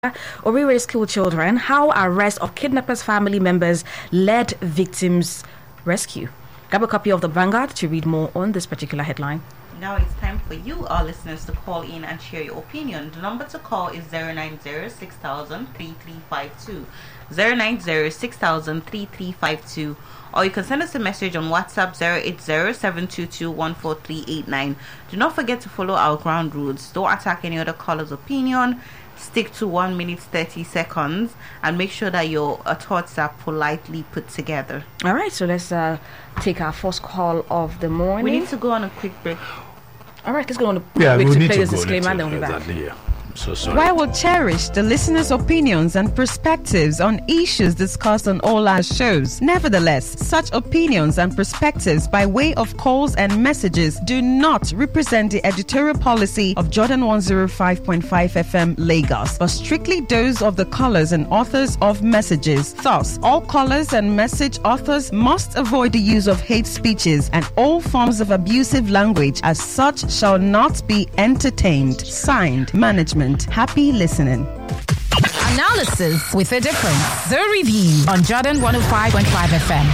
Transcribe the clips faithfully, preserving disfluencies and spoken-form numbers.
Owerri school children, how arrest of kidnappers' family members led victims' rescue. Grab a copy of the Vanguard to read more on this particular headline. Now it's time for you, our listeners, to call in and share your opinion. The number to call is zero nine zero six thousand three three five two. zero nine zero six thousand three three five two. Or you can send us a message on WhatsApp zero eight zero seven two two one four three eight nine. Do not forget to follow our ground rules. Don't attack any other caller's opinion. Stick to one minute thirty seconds and make sure that your uh, thoughts are politely put together. All right, so let's uh, take our first call of the morning. We need to go on a quick break. All right, let's go on a yeah, break we to need play to this go disclaimer and little, then we'll be back. exactly, yeah. So sorry. While we cherish the listeners' opinions and perspectives on issues discussed on all our shows, nevertheless, such opinions and perspectives by way of calls and messages do not represent the editorial policy of Jordan one oh five point five F M Lagos, but strictly those of the callers and authors of messages. Thus, all callers and message authors must avoid the use of hate speeches and all forms of abusive language, as such shall not be entertained. Signed, Management. Happy listening. Analysis with a difference. The Review on Jordan one oh five point five F M.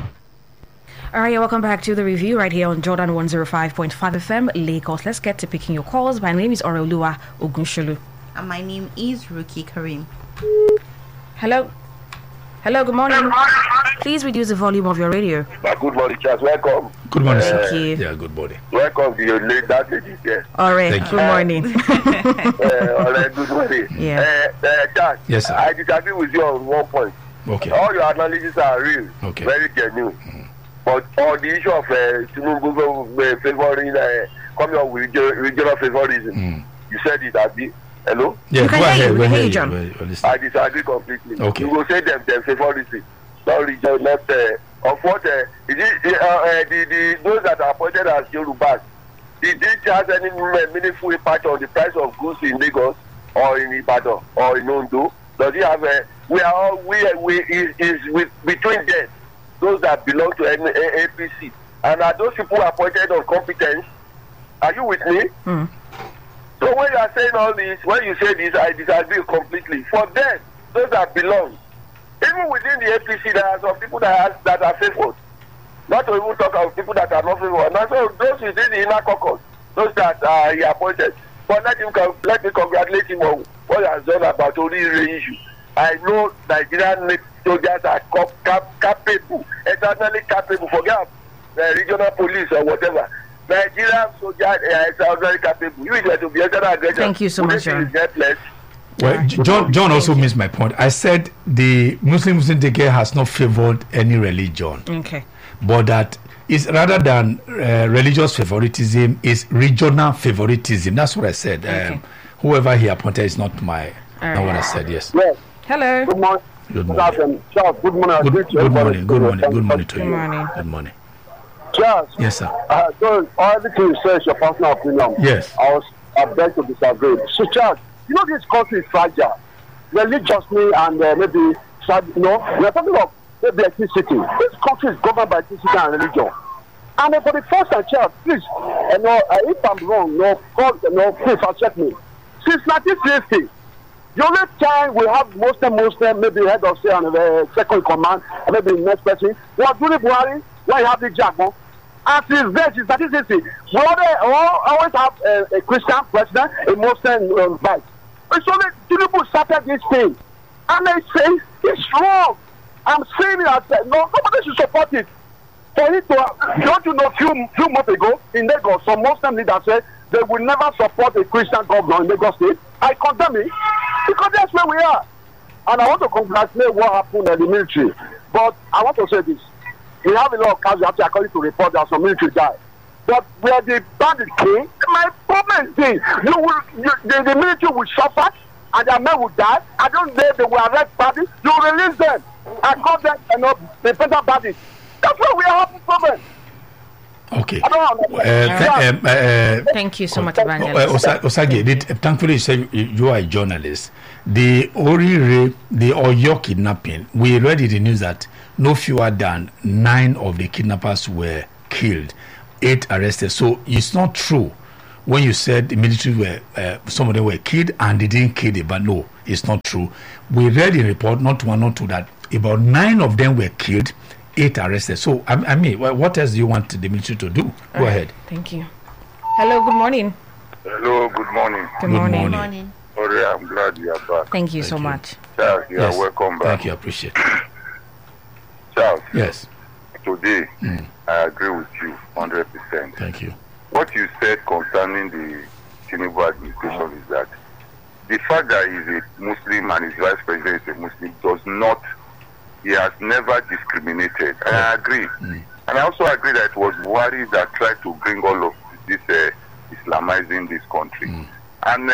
All right, welcome back to the review right here on Jordan one oh five point five F M Lagos. Let's get to picking your calls. My name is Oroluwa Ogunsholu. And my name is Ruki Karim. Hello. Hello, good morning. Please reduce the volume of your radio. Uh, good morning, Charles. Welcome. Good morning, Thank sir. you. Yeah, good morning. Welcome to your late that lady here. All right, Thank good you. morning. uh, all right, good morning. Yeah. Uh, uh, Charles, Yes, sir. I disagree with you on one point. Okay. All your analyses are real, Okay. very genuine. Mm. But on the issue of uh, Tinubu uh, favoring, uh, coming up with regional, regional favorism, mm. you said it, Abi. Hello? Yeah, You go can hear ahead. you, Go we hear ahead. you, John. We're- we're listening. I disagree completely. Okay. You will say them, them favoritism. Not region, not uh, of what uh, is it, uh, uh, the, the those that are appointed as Yorubas. Did it have any meaningful impact on the price of goods in Lagos or in Ibadan or in Ondo? Does it have a? We are all we we is, is with between them, those that belong to A P C, and are those people appointed on competence? Are you with me? Mm. So when you are saying all this, when you say this, I disagree completely. For them, those that belong, even within the A P C, there are some people that are, that are favored. Not to even talk of people that are not favored. Now, so those within the inner caucus, those that are he appointed. But let him let me congratulate him on what he has done about only issue. I know Nigerian soldiers are cap- cap- capable, eternally capable. Forget uh, regional police or whatever. Nigerian soldiers are eternally capable. You are to be eternal aggressor. Thank you so much, John. Well, John, John also missed my point. I said the Muslim Muslim Decade has not favored any religion, Okay. but that is rather than uh, religious favoritism, is regional favoritism. That's what I said. Okay. Um, whoever he appointed is not my, All not what right. I said. Yes. Yes. Hello. Good morning. Good morning. Charles, good morning. Good, good morning. Good morning. Good morning to you. Good morning. Good morning. Charles, Yes, sir. uh, so everything you say is your personal opinion. Yes. I was I beg to disagree. So, Charles, you know this country is fragile, religiously and uh, maybe, you know, we are talking about maybe ethnicity. This country is governed by ethnicity and religion. And uh, for the first time, Charles, please, you know, uh, if I'm wrong, no, God, you know, please accept me. Since nineteen sixty, the only time we have Muslim, Muslim, maybe head of state and uh, second in command, and maybe the next person, was during Buhari, when you have the Jagbon. And since then, since nineteen sixty, we always, always have uh, a Christian president, a Muslim um, vice. It's only Tinubu started this thing. And they say it's wrong. I'm saying it as uh, no, nobody should support it. For it to, don't you know, a few, few months ago in Lagos, some Muslim leaders said they will never support a Christian governor in Lagos State. I condemn it because that's where we are. And I want to congratulate what happened in the military. But I want to say this. We have a lot of casualties according to reports that some military died. But where the bandit came, my problem is this. You will, you, the, the military will suffer and their men will die. I don't know if they will arrest bandits. You release them and call them, you know, the better bandits. That's why we are having problems. Okay. I don't know. Uh, th- um, uh, Thank you so much, Uh, Evangelist. Osa- Osage, did, uh, thankfully you said you, you are a journalist. The Orire, the Oyo kidnapping, we read in the news that no fewer than nine of the kidnappers were killed, eight arrested. So it's not true when you said the military were, uh, some of them were killed and they didn't kill them, but no, it's not true. We read in report, not one, not two, that about nine of them were killed, eight arrested. So, I, I mean, what else do you want the military to do? Go All right. ahead. Thank you. Hello, good morning. Hello, good morning. Good, Good morning. morning. Morning. Sorry, I'm glad you are back. Thank you Thank so you. much. Charles, you Yes. are welcome back. Thank you, I appreciate it. Charles, Yes, today Mm. I agree with you one hundred percent. thank you. What you said concerning the Tinubu administration is that the fact that he's a Muslim and his vice president is a Muslim does not, he has never discriminated. And I agree. Mm. And I also agree that it was Buhari that tried to bring all of this uh, Islamizing this country. Mm. And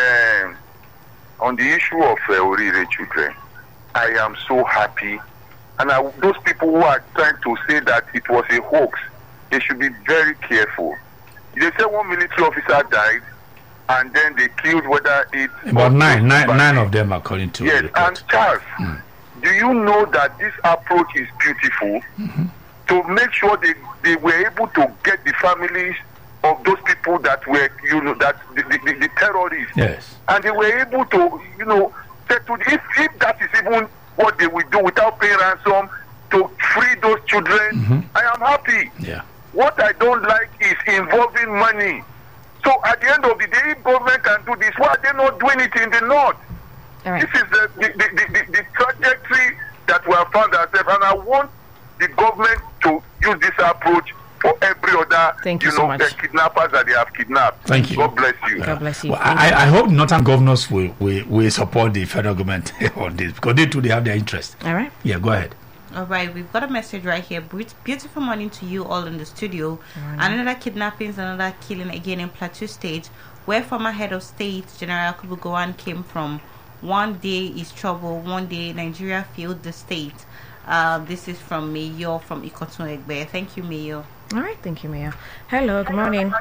uh, on the issue of uh, Orire children, I am so happy. And I, those people who are trying to say that it was a hoax, they should be very careful. They say one military officer died, and then they killed whether it About was nine, nine, by- nine of them, according to Yes, the report. and Charles, Mm. do you know that this approach is beautiful? Mm-hmm. To make sure they, they were able to get the families of those people that were, you know, that the, the, the, the terrorists, Yes. and they were able to, you know, settle. If, if that is even what they will do without paying ransom to free those children, Mhm. I am happy. Yeah. What I don't like is involving money. So at the end of the day, if government can do this, why are they not doing it in the north? All right. This is the the, the, the, the trajectory that we have found ourselves, and I want the government to use this approach for every other, Thank you you so know, much. the kidnappers that they have kidnapped. Thank you. God bless you. God bless you. Well, Thank I, you. I hope northern governors will, will, will support the federal government on this, because they too they have their interest. All right. Yeah, go ahead. All right, we've got a message right here. Beaut- Beautiful morning to you all in the studio. Another kidnappings, another killing again in Plateau State, where former head of state General Kubu Gowon came from. One day is trouble, one day Nigeria failed the state. Uh, this is from Mayor from Ikotun Egbe. Thank you, Mayor. All right. Thank you, Mayor. Hello, good morning.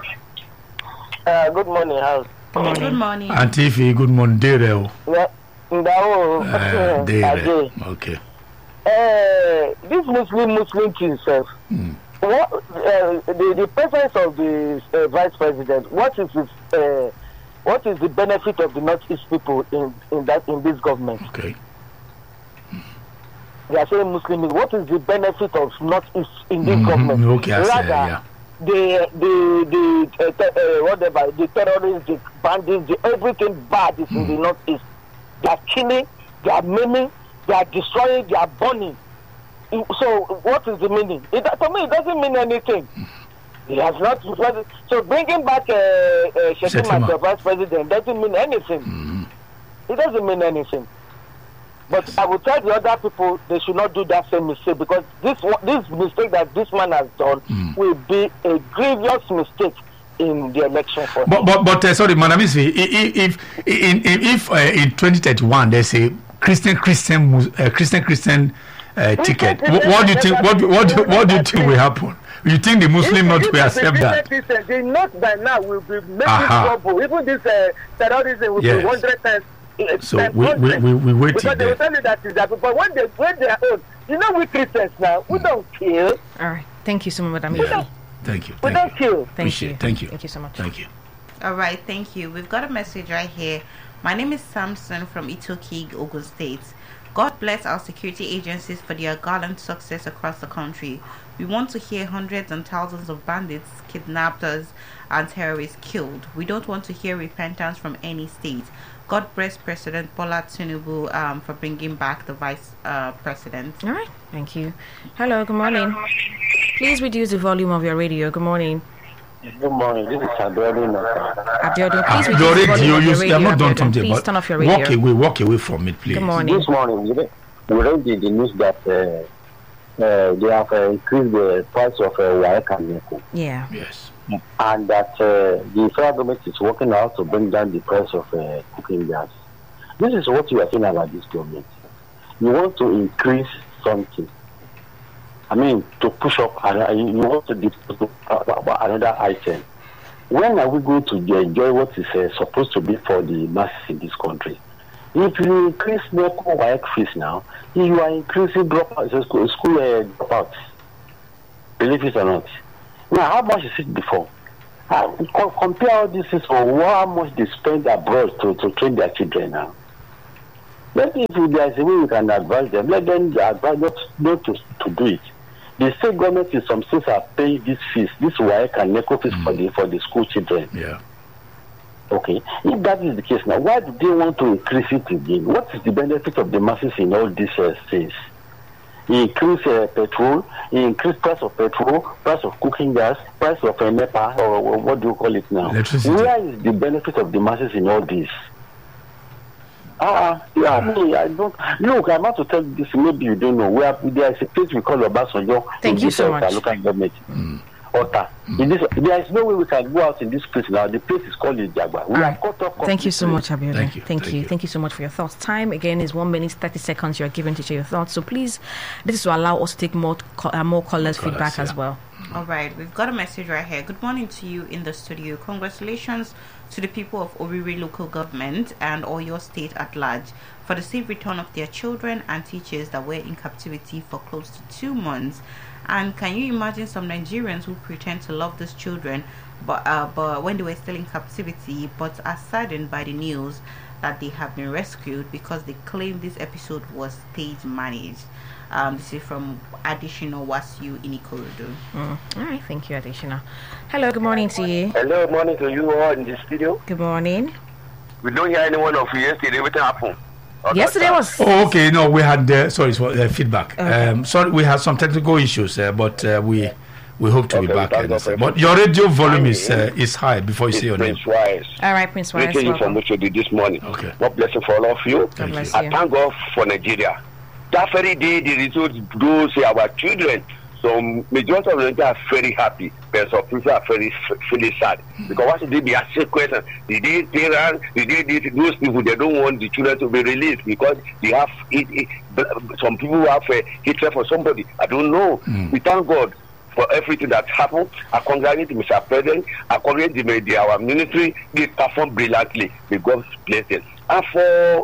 Uh, good morning, house. Good morning. Good morning. Auntie Ife, good morning. Dere. Yeah, Ndao, Uh, Dere. Ajay. Okay. Uh, this Muslim Muslim thing, sir. Mm. What uh, the the presence of the uh, vice president? What is his, uh, what is the benefit of the Northeast people in in that in this government? Okay. They are saying Muslim. What is the benefit of Northeast in this Mhm. government? Okay, I see, Rather, yeah. the the the uh, te- uh, whatever the terrorists, the bandits, the everything bad is in the Northeast. They are killing, they are maiming, they are destroying, they are burning. So what is the meaning? It, to me, it doesn't mean anything. He has not. So bringing back uh, uh, Shetima Shetima. as the vice president doesn't mean anything. Mhm. It doesn't mean anything. But I will tell the other people they should not do that same mistake, because this one- this mistake that this man has done Mm. will be a grievous mistake in the election for him. But but but uh, sorry, Madam Ife, i- i- if in, in if uh, in twenty thirty-one there's a Christian Christian Mus- uh, Christian Christian uh, ticket, what, what do you think? What what do, what do you think will happen? You think the Muslim not will accept that? The North by now will be making Aha. trouble. Even this uh, terrorism will Yes. be one hundred times. uh, So times we we hundred. we, we waiting Because they will there. tell you that is that. But when they when they are old, you know, we Christians now, we don't kill. All right. Thank you so much, Madam Yeah. Ife. Thank you. We Thank don't you. kill. Thank Appreciate you. it. Thank you. Thank you so much. Thank you. All right, thank you. We've got a message right here. My name is Samson from Itokig, Ogun State. God bless our security agencies for their gallant success across the country. We want to hear hundreds and thousands of bandits, kidnappers, and terrorists killed. We don't want to hear repentance from any state. God bless President Bola Tinubu um, for bringing back the vice uh, president. All right. Thank you. Hello, good morning. Please reduce the volume of your radio. Good morning. Good morning. This is Abiodun. Abiodun, Ah, please you reduce the already volume you of your use. radio. I'm not done Abiodun. something. Please But turn off your radio. walk away. Walk away from it, please. Good morning. This morning, we read we read the the news that uh, uh, they have uh, increased the price of uh, Waec and Neco, Yeah. Yes. and that uh, the federal government is working out to bring down the price of uh, cooking gas. This is what you are saying about this government. You want to increase something. I mean, to push up, another, you want to do another item. When are we going to enjoy what is uh, supposed to be for the masses in this country? If you increase local work fees now, you are increasing dropouts, uh, school, school uh, dropouts. Believe it or not. Now, how much is it before? Uh, co- compare all this is for how much they spend abroad to, to train their children now. But if there is a way we can advise them, let them advise not, not to, to do it. The state government in some states are paying this fees, this W A E C and NECO fees mm. for the for the school children. Yeah. Okay. If that is the case now, why do they want to increase it again? What is the benefit of the masses in all these uh, states? He increase uh, petrol, he increase price of petrol, price of cooking gas, price of uh, NEPA, or, or what do you call it now? Electricity. Where is the benefit of the masses in all this? Ah, uh, yeah, me, I don't. Look, I'm about to tell you this. Maybe you don't know. We are, there is a place we call Obasanjo. Thank you so much. Local government. Mm. Ota. Mm. In this, there is no way we can go out in this place now. The place is called Ijagba. We right. are cut off. Thank you so much, Abiodun. Thank you. Thank, Thank you. you. Thank you so much for your thoughts. Time again is one minute thirty seconds. You are given to share your thoughts. So please, this is to allow us to take more co- uh, more callers' feedback yeah. as well. All right, we've got a message right here. Good morning to you in the studio. Congratulations to the people of Oriri local government and all your state at large for the safe return of their children and teachers that were in captivity for close to two months. And can you imagine some Nigerians who pretend to love these children, but uh, but when they were still in captivity, but are saddened by the news that they have been rescued because they claim this episode was stage managed. Um, this is from Additional Wasiu in Ikorodu. Mm. All right, thank you, Additional. Hello, good morning to you. Hello, morning to you all in the studio. Good morning. We don't hear anyone of you yesterday. Everything happened. Oh, Yesterday was. Oh, okay. No, we had uh, sorry for uh, feedback. Okay. Um, sorry, we had some technical issues, uh, but uh, we we hope to Okay, be back. thank Uh, God for but your radio volume is uh, is high before you It's say your name. Prince Wise. All right, Prince Wise. Greeting you from welcome. which you did this morning. Okay. God bless you for all of you. God bless I you. thank God for Nigeria. That very day, the results go say our children. So majority of them are very happy, but some people are very really sad because what did they be asking question? Did they parents? Did they, did those people they don't want the children to be released because they have it, it, some people have uh, hatred for somebody. I don't know. Mm. We thank God for everything that happened. I congratulate Mister President. I congratulate the, the, our military. They performed brilliantly. May God bless them. And for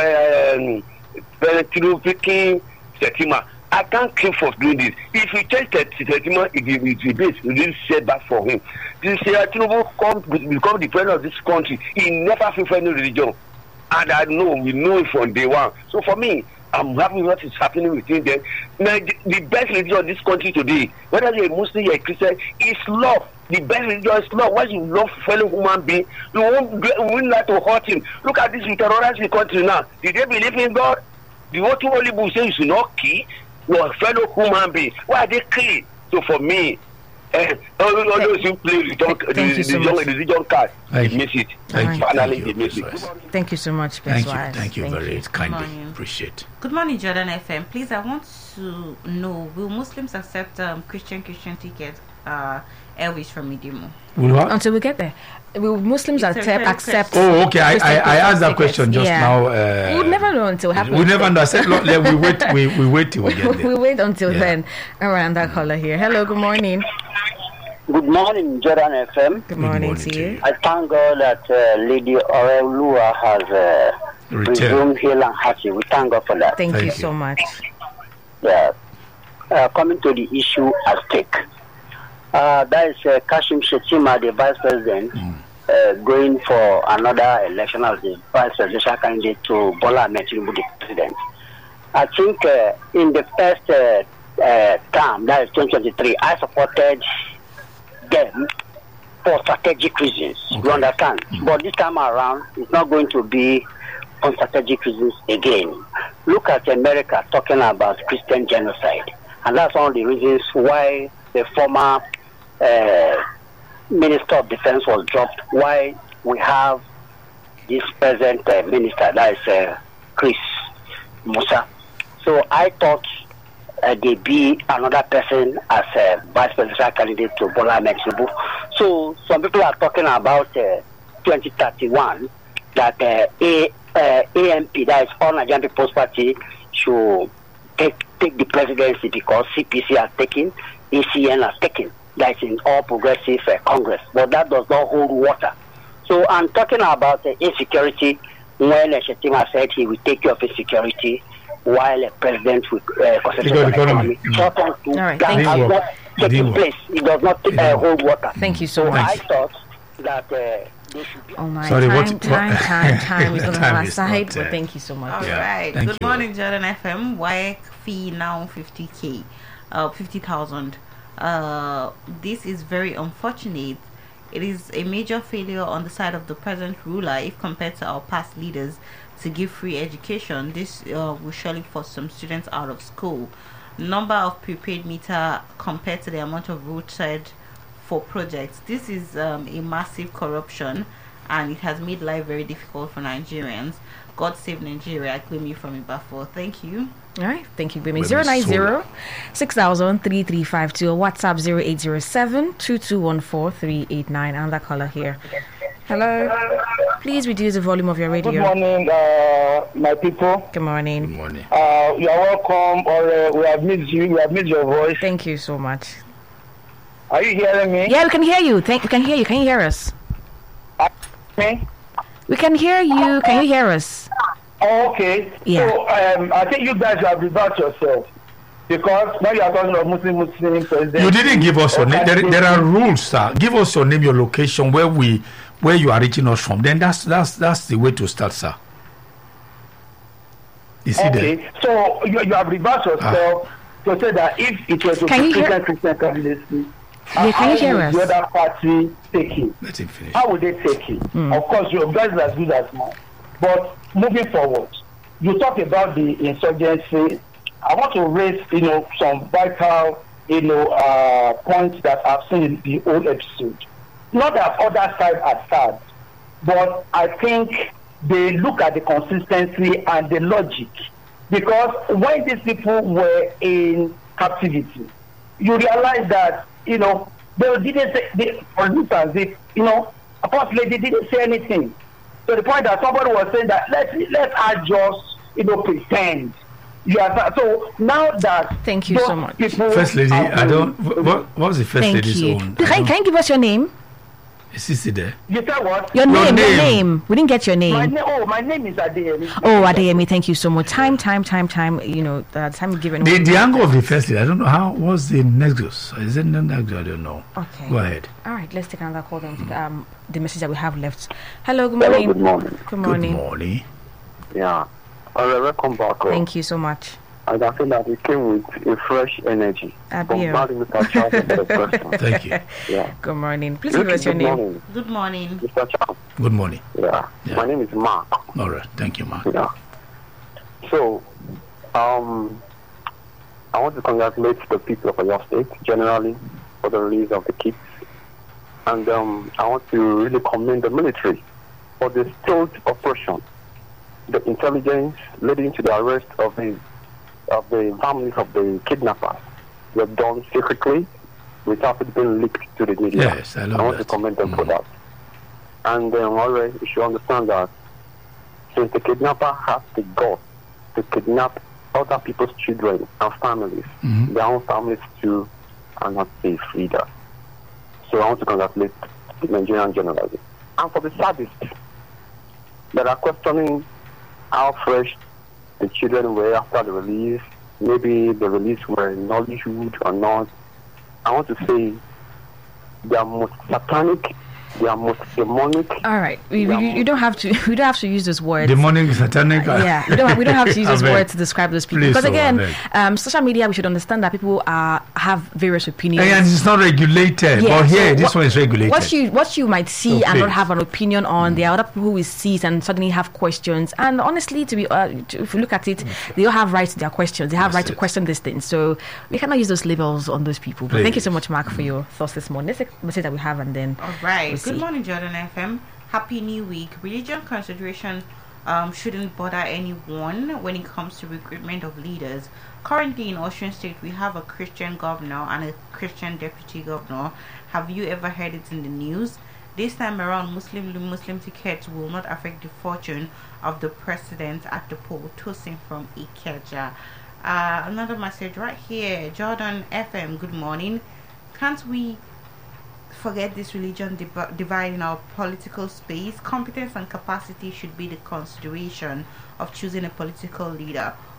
um, President King Setima, I can't claim for doing this. If he change Setima, it will be base. It will set back for him. This Tinubu come become the president of this country. He never feel for any religion, and I know we know it from day one. So for me, I'm happy with what is happening within them. Now, the, the best religion of this country today, whether you're a Muslim or a Christian, is love. The best religion is love. Once you love fellow human being, you won't, you won't like to hurt him. Look at this terrorize the country now. Did they believe in God? The what Holy Book says you should not kill your fellow human being. Why are they killing? So for me, uh, all those who play the young, the, Thank you so the, young, much. the young card, they Thank you. miss it. Alright. Finally, Thank they you, miss Prince it. Wise. Thank you so much, Prince Thank you, Wise. thank you very kindly. morning. Appreciate. Good morning, Jordan F M. Please, I want to know: will Muslims accept um, Christian Christian tickets, uh, Airways from Medium? Will what? Until we get there, will Muslims It's a accept, very accept? Oh, okay. I, Christian I, I asked that tickets? question just Yeah. now. Uh, We'll never know until it happens. We never know. I said, look, let- we wait. We, we wait till we get there. we wait until Yeah. then. Around that caller here. Hello, good morning. Good morning, Jordan F M. Good morning, morning to to you. you. I thank God that uh, Lady Orelua has uh, Return. resumed hale and hearty. We thank God for that. Thank, Thank you you. so much. Yeah. Uh, coming to the issue at stake. Uh, that is uh, Kashim Shettima, the Vice President, uh, going for another election as the Vice Presidential candidate to Bola Ahmed Tinubu, the President. I think uh, in the first uh, uh, term, that is twenty twenty-three, I supported them for strategic reasons. You Okay. understand? But this time around, it's not going to be on strategic reasons again. Look at America talking about Christian genocide. And that's one of the reasons why the former uh, Minister of Defense was dropped, why we have this present uh, minister, that is uh, Chris Musa. So I thought uh, they be another person as a vice presidential candidate to Bola Ahmed Tinubu. So some people are talking about uh, twenty thirty-one, that uh, A, uh, A M P, that is All Nigerian People's Party, should take, take the presidency because C P C has taken, A C N has taken. That is in All Progressive uh, Congress. But that does not hold water. So I'm talking about uh, insecurity when uh, Shettima said he will take care of insecurity while a president will uh, concentrate on economy. economy. Short on to All right, that thank has you. not taking place. It does not uh, hold water. Thank you so So I much. thought that uh, they should be. Oh my Sorry, time, what- time, what- time, time is on Time our is side. not, But uh, thank you so much. All Yeah, right. thank Good you. morning, Jordan F M. Why fee now fifty k, uh, fifty thousand. Uh, this is very unfortunate. It is a major failure on the side of the present ruler if compared to our past leaders to give free education. This uh, will surely force some students out of school. Number of prepaid meter compared to the amount of roadside for projects. This is um, a massive corruption, and it has made life very difficult for Nigerians. God save Nigeria. I claim you from Ibafo. Thank you. All right, thank you, Bimi. Bimi zero nine zero Sola. six thousand three three five two or WhatsApp zero eight zero seven two two one four three eight nine. Another caller here. Hello. Please reduce the volume of your Good radio. morning, uh, my people. Good Good morning. morning. Uh, you are welcome, or uh, we have missed you. We have missed your voice. Thank you so much. Are you hearing me? Yeah, we can hear you. Thank we can hear you. Can you hear us? Me? We can hear you. Can you hear us? Oh, okay. Yeah. So um, I think you guys have reversed yourself because now you are talking of Muslim Muslim president. You didn't give us your name. There, there are rules, sir. Give us your name, your location, where we, where you are reaching us from. Then that's that's that's the way to start, sir. You see Okay. there? So you, you have reversed yourself to say that if it was a Can you hear- Christian Christian candidacy, Yeah, can you hear would us? the other party take it? Let him finish. How would they take it? Of course, your guys are as good as mine. But moving forward, you talk about the insurgency. I want to raise, you know, some vital, you know, uh, points that I've seen in the old episode. Not that other side are sad, but I think they look at the consistency and the logic. Because when these people were in captivity, you realize that, you know, they didn't say, they, for instance, they, you know, apparently they didn't say anything. To the point that somebody was saying that let's let us just, you know, pretend. You are, so now that Thank you those so much. people First lady, are I don't. doing- What, what was the first Thank lady's you. own? I Can, don't- can you give us your name? Is Sissy there? You said what? Your name, your name. name. We didn't get your My name. name. Oh, my name is Adeyemi. Oh, Adeyemi, thank you so much. Time, time, time, time. You know, the time given. The, the angle of the first lady, I don't know how. What's the nexus? Is it the nexus? I don't know. Okay. Go ahead. All right, let's take another call then. Um, the message that we have left. Hello, good Hello, morning. good morning. Good morning. Good morning. Yeah. All right, welcome back. oh. Thank you so much. And I feel that we came with a fresh energy. Abio. Bombarding Mister Charles and the person. Thank you. Yeah. Good morning. Please give Good us your name. morning, Good morning. Mister Charles. Good morning. Yeah. Yeah. My name is Mark. All right. Thank you, man. Yeah. So, um, I want to congratulate the people of Oyo State generally for the release of the kids, and um, I want to really commend the military for the stealth operation, the intelligence leading to the arrest of the of the families of the kidnappers were done secretly without it being leaked to the media. Yes, I love I want that. to commend them for Mhm. that. And um, already you should understand that since the kidnapper has the guts to kidnap other people's children and families, Mhm. their own families too are not safe either. So I want to congratulate the Nigerian journalists. And for the sadists that are questioning how fresh the children were after the release, maybe the release were Nollywood or not, I want to say they are most satanic, they are most demonic. All right, we, we, you don't have to. We don't have to use those words. Demonic, satanic. Yeah, we don't. We don't have to use those Amen. words to describe those people Please, because oh, again, amen. um, social media. We should understand that people are have various opinions. And it's not regulated. Yeah, but here, so this what- one is regulated. What you what you might see So and not please. have an opinion on, there are other people who will see it and suddenly have questions. And honestly, to be uh, to, if you look at it, they all have rights to their questions. They have That's right to it. question these things. So we cannot use those labels on those people. But thank you so Please. much, Mark, for your thoughts this morning. Let's take a message that we have and then. All right. We'll Good see. morning, Jordan F M. Happy New Week. Religion consideration um, shouldn't bother anyone when it comes to recruitment of leaders. Currently in Ocean State, we have a Christian governor and a Christian deputy governor. Have you ever heard it in the news? This time around, Muslim Muslim tickets will not affect the fortune of the president at the poll. Tosin from Ikeja. Uh, another message right here. Jordan F M. Good morning. Can't we forget this religion div- divide in our political space? Competence and capacity should be the consideration of choosing a political leader.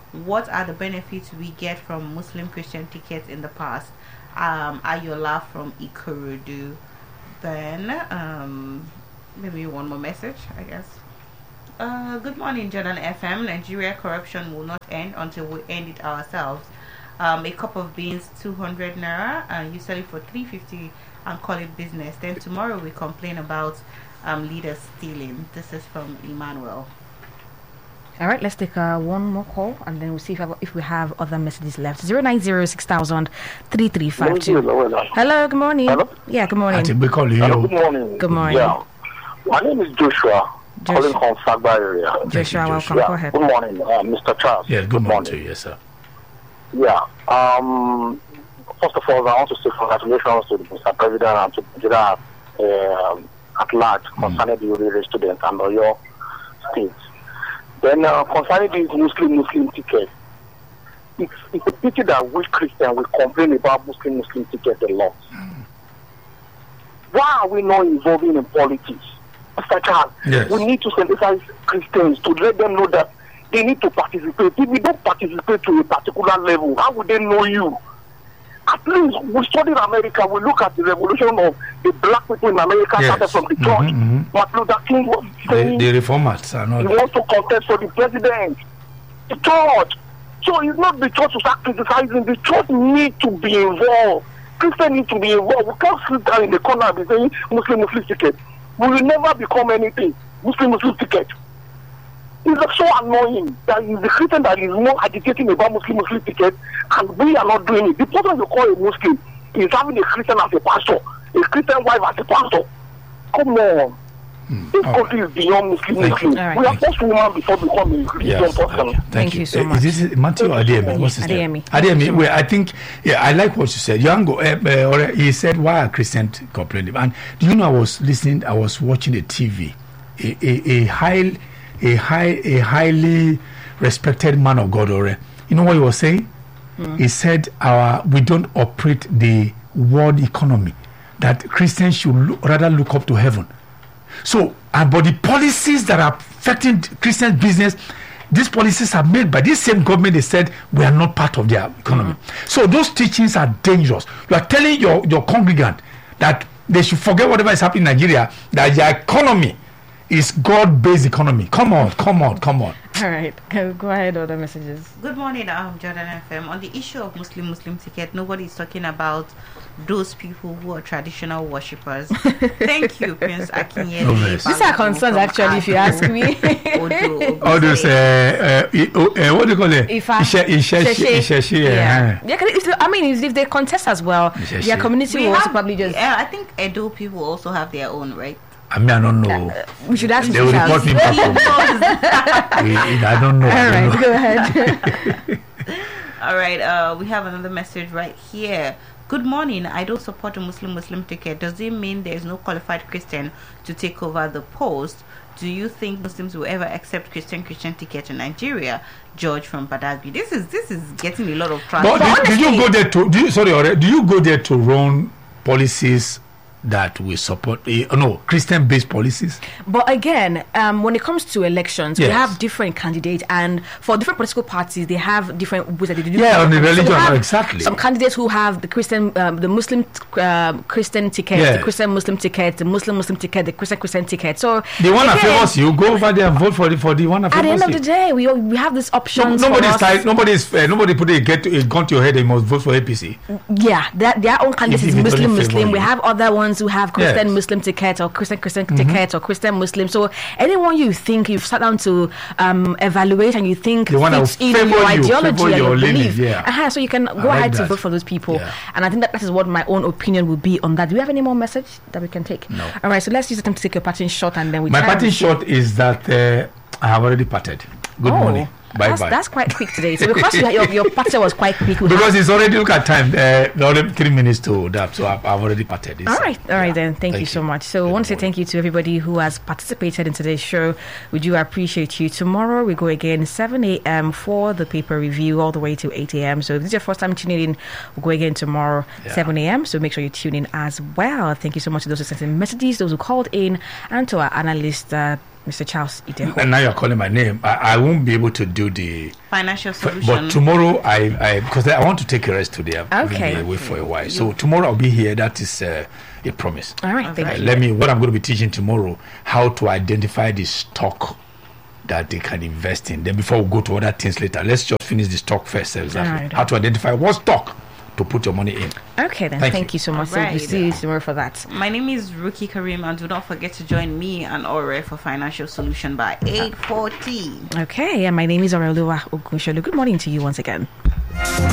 What are the benefits we get from Muslim Christian tickets in the past? Um, Ayola from Ikorodu. Then um, maybe one more message, I guess. Uh, good morning, Jordan F M. Nigeria corruption will not end until we end it ourselves. Um, a cup of beans, two hundred naira, and you sell it for three fifty and call it business. Then tomorrow we complain about um, leaders stealing. This is from Emmanuel. All right, let's take uh, one more call, and then we'll see if, if we have other messages left. Zero nine zero six thousand three three five two. Hello, good morning. Hello? Yeah, good morning. I think we call you. Hello, good morning. Good morning. Yeah. My name is Joshua, Joshua. calling from Sagba area. Joshua, welcome. Yeah. Go ahead. Good morning, uh, Mister Charles. Yes, good, good morning to you, yes, sir. Yeah. Um, first of all, I want to say congratulations to Mister President and to Nigeria uh, at large concerning mm. the Uriri students and Oyo State. Then uh, concerning these Muslim Muslim tickets, it's, it's a pity that we Christians will complain about Muslim Muslim tickets a lot. Mm. Why are we not involving in politics? Mister Charles, yes. We need to sensitize Christians to let them know that they need to participate. If we don't participate to a particular level, how would they know you? At least we studied America. We look at the revolution of the black people in America yes. started from the church. Mm-hmm, mm-hmm. Martin Luther King was saying the, the reformers are not. He wants to contest for the president. The church. So it's not the church to start criticizing. The church needs to be involved. Christians need to be involved. We can't sit down in the corner and be saying Muslim Muslim ticket. We will never become anything. Muslim Muslim ticket. It's so annoying that it's the Christian that is more agitating about Muslim Muslim ticket, and we are not doing it. The person you call a Muslim is having a Christian as a pastor, a Christian wife as a pastor. Come on. Mm. This country right. is beyond Muslim Muslim. Right. We are first woman before becoming a Christian yes. person. Okay. Thank, Thank you. you so uh, much. Is this Matthew or Adeyemi? What's his name? Adeyemi. Adeyemi. Well, I think, yeah, I like what you said. Yango, uh, uh, he said, why are Christians complaining? And do you know, I was listening, I was watching a T V, a, a, a high... A high, a highly respected man of God, or you know what he was saying? Mm. He said, "Our we don't operate the world economy. That Christians should look, rather look up to heaven." So, uh, but the policies that are affecting Christian business, these policies are made by this same government. They said we are not part of their economy. Mm. So those teachings are dangerous. You are telling your your congregant that they should forget whatever is happening in Nigeria. That their economy is God-based economy. Come on, come on, come on. All right, go, go ahead. Other messages. Good morning, um, Jordan F M. On the issue of Muslim Muslim ticket, nobody is talking about those people who are traditional worshippers. Thank you, Prince Akinyele. No, yes. These are concerns, actually, if you ask me. All those, uh, uh, uh, what do you call it? Ifa. Ishe, Ishe, Ishe, Ishe, Ishe, yeah. yeah. If they, I mean, if they contest as well, Ishe, their community we will have, also probably just. Yeah, I think Edo people also have their own, right? I mean, I don't know. Uh, we should ask. They will report me back home. I don't know. All I don't right, know. go ahead. All right, uh, we have another message right here. Good morning. I don't support a Muslim Muslim ticket. Does it mean there is no qualified Christian to take over the post? Do you think Muslims will ever accept Christian Christian ticket in Nigeria? George from Badagry. This is this is getting a lot of traction. But, but did, did you go there to? Do you, sorry, do you go there to run policies that we support, uh, no, Christian-based policies? But again, um, when it comes to elections, yes. we have different candidates, and for different political parties, they have different ways that they do. Yeah, on the religion, so no, exactly. Some candidates who have the Christian, um, the Muslim uh, Christian ticket, yeah. the Christian Muslim ticket, the Muslim Muslim ticket, the Christian Christian ticket. So the one again, that favors you, go over there and vote for the for the one that favors you. at the end of the day, we we have this option. No, nobody's like, nobody's uh, nobody put a get a gun to your head. They must vote for A P C. Yeah, that their own candidates is Muslim Muslim. We have other ones who have Christian. Yes. Muslim ticket or Christian Christian mm-hmm. ticket or Christian Muslim. So anyone you think you've sat down to um, evaluate and you think fits in your you, ideology and your belief, yeah. uh-huh, so you can go I ahead like to vote for those people. Yeah. And I think that that is what my own opinion will be on that. Do we have any more message that we can take? No. All right, so let's use the time to take a parting shot and then we. My parting shot is that uh, I have already parted. Good oh. morning. Bye that's, bye. That's quite quick today. So because you, your your party was quite quick, because it's already look at time. Uh, already three minutes to that, so I've, I've already parted. It's, all right, all right yeah. then. Thank, thank you so much. So I want to say thank you to everybody who has participated in today's show. We do appreciate you. Tomorrow we go again seven a.m. for the paper review all the way to eight a.m. So if this is your first time tuning in, we'll go again tomorrow yeah. seven a.m. So make sure you tune in as well. Thank you so much to those who sent in messages, those who called in, and to our analysts. Uh, Mister Charles Ideho. And now you're calling my name. I, I won't be able to do the financial solution. But tomorrow, I, I because I want to take a rest today. I've okay. been away for a while. So tomorrow I'll be here. That is uh, a promise. All right. Thank uh, you. Let me. What I'm going to be teaching tomorrow: how to identify the stock that they can invest in. Then before we go to other things later, let's just finish the stock first. Exactly. Right. How to identify what stock to put your money in. Okay, then. Thank, Thank you. you so much. Right. So we'll see you tomorrow for that. My name is Ruki Karim, and do not forget to join me and Ore for Financial Solution by eight forty. Okay, and my name is Oreoluwa Ogunsholu. Good morning to you once again.